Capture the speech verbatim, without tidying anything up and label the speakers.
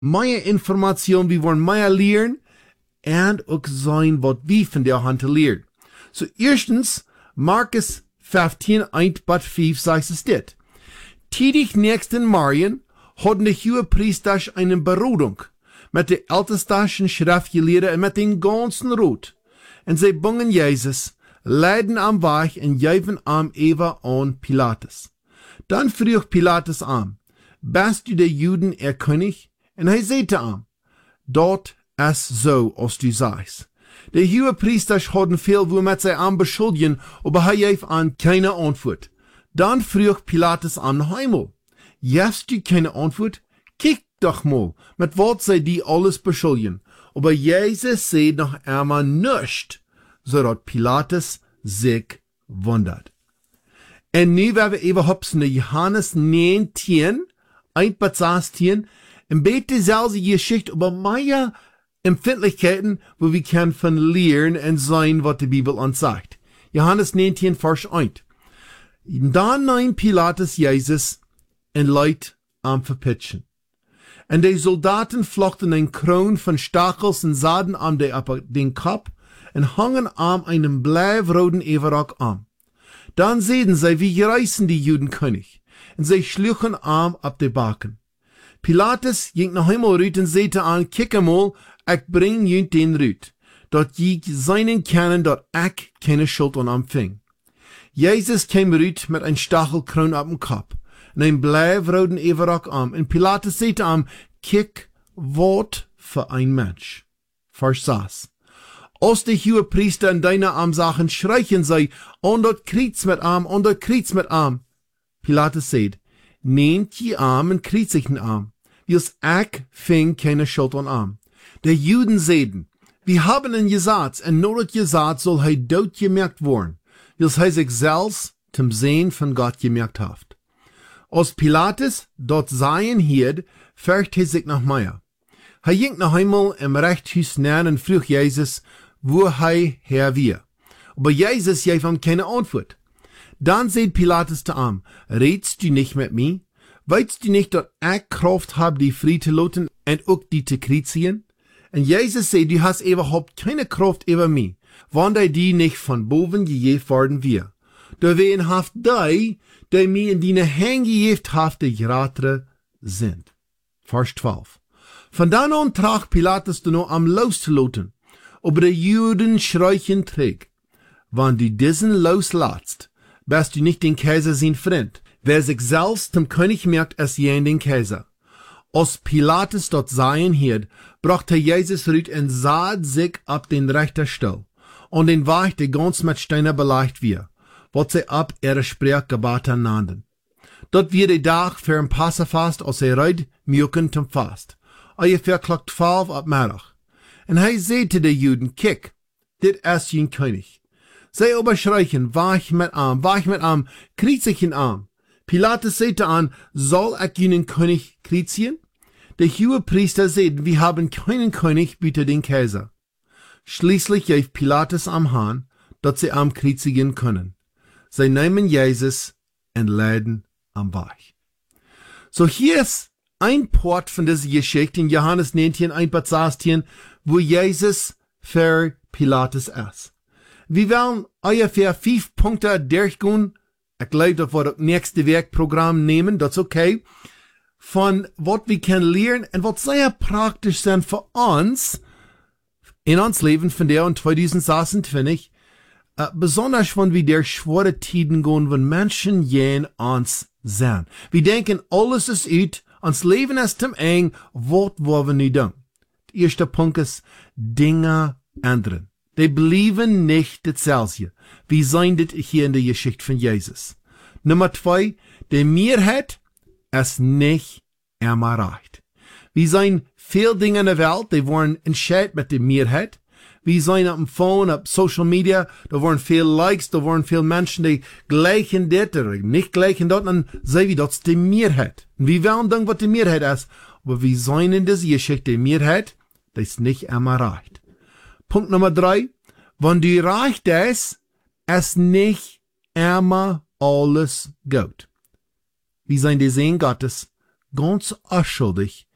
Speaker 1: mehr Informationen, wir wollen mehr lernen und auch sein, was wir von der Hand lernen. So, erstens, Markus fünfzehn, eins bis fünf sagt es dit. Tidig nächsten Morgen hatten die Hohepriester eine Berodung mit den ältesten Schriftgelehrten und mit den ganzen Rot. Und sie bringen Jesus, leiden am Weg und geben am Eva an Pilatus. Dann frug Pilatus an, bist du der Juden ihr König? Und er sagte am, dort ist so, als du sagst. Die Hohepriester hatten viel, womit sie am beschuldigen, aber er gab an keine Antwort. Dann frug Pilatus an noch einmal, gibst du keine Antwort? Kick doch mal, mit was sie die alles beschuldigen. Aber Jesus sagt noch einmal nichts, so dass Pilatus sich wundert. Und nu werden wir überhaupt in Johannes neunzehn, eins bis sechzehn, ein bisschen dieselbe Geschichte über mehr Empfindlichkeiten, wo wir können von lernen und sein, was die Bibel uns sagt. Johannes neunzehn, Vers eins. Dann nahm Pilatus Jesus und Leut am Verpitchen. Und die Soldaten flochten eine Krone von Stachels und Saden an den Kopf und hangen am einen bleiroten Everrock an. Dann sehen sie, wie gereißen die Judenkönig, und sie schluchen am ab die Backen. Pilatus ging noch einmal rüt und sagte an, kick einmal, ich bring jünt den rüt, dort je seinen kennen, dort ich keine Schuld an am fing. Jesus kam rüt mit ein Stachelkron ab dem Kopf, und ein bleiroten Everrock an, und Pilatus sagte am, kick, wat für ein Mensch. Vers sechs. Als die Hohepriester in deiner Arm Sachen schreien sei, und dort kriegt's mit Arm, und dort kriegt's mit Arm. Pilatus sagt, nehmt die Arm und kriegt sich den Arm. Wils ich fing keine Schuld an Arm. Die Juden sagten, wir haben ihn gesagt, und nur das gesagt soll er dort gemerkt worden, wils er sich selbst zum Sehen von Gott gemerkt hat. Als Pilatus dort sein hielt, fürcht er sich noch mehr. Er ging noch einmal im Rechtshus näher und frug Jesus, wo er her wir. Aber Jesus gab ihm keine Antwort. Dann sagt Pilatus zu ihm, redst du nicht mit mir? Weißt du nicht, dass ich Kraft habe, die frei zu lassen und auch die zu kreuzigen? Und Jesus sagt, du hast überhaupt keine Kraft über mich, wann der die nicht von boven gegeben worden wir. Da wen haft die, die mir in deine Hände gegeben hafte Gratre sind. Vers zwölf. Von dann an trag Pilatus du noch am loszulassen, aber die Juden schreien träg. Wann du diesen loslässt, bist du nicht den Kaiser sein Freund. Wer sich selbst zum König merkt, ist jen den Kaiser. Als Pilatus dort sein hielt, brachte Jesus rüt und sah sich ab den rechten Stuhl, und den Weg, der ganz mit Steinen beleicht wir, wat sie ab ihre Sprechgebete nannten. Dort wird der Tag für ein Passafast, als er reid, mjuken zum Fast. Ungefähr klock zwölf ab Mittag. Und er sagte den Juden, kick, dit ist jen König. Sie aber schreien, wach mit Arm, wach mit Arm, krieg sich in Arm. Pilatus sagte an, soll ich jenen König kreuzigen? Der Hohepriester sagte, wir haben keinen König, bitte den Kaiser. Schließlich gab Pilatus am Hahn, dass sie am kreuzigen können. Sie nehmen Jesus und leiden am Weg. So hier ist ein Part von dieser Geschichte in Johannes neunzehn, eins bis sechzehn, wo Jesus für Pilatus ist. Wir werden ungefähr fünf Punkte durchgehen. Ich glaube, das wird das nächste Werkprogramm nehmen, das ist okay. Von was wir können lernen und was sehr praktisch sind für uns in uns Leben von der und zwanzig sechsundzwanzig. Uh, besonders wenn wir durch schwere Tiden gehen, wenn Menschen jen uns sehen. Wir denken, alles ist ut, uns Leben ist zum eng, was wollen wir nicht tun? Der erste Punkt ist, Dinge ändern. Die bleiben nicht dasselbe. Wir sehen das hier in der Geschichte von Jesus. Nummer zwei, die Mehrheit ist nicht immer recht. Wir sehen viele Dinge in der Welt, die wollen entscheiden mit der Mehrheit. Wir sehen auf dem Phone, auf Social Media, da waren viele Likes, da waren viele Menschen, die gleichen das oder nicht gleichen das, und sehen wir, das ist die Mehrheit. Und wir werden dann, was die Mehrheit ist. Aber wir sehen in dieser Geschichte, die Mehrheit, das ist nicht immer recht. Punkt Nummer drei, wenn du recht ist, ist nicht immer alles gut. Wir sehen die Sehen Gottes ganz unschuldig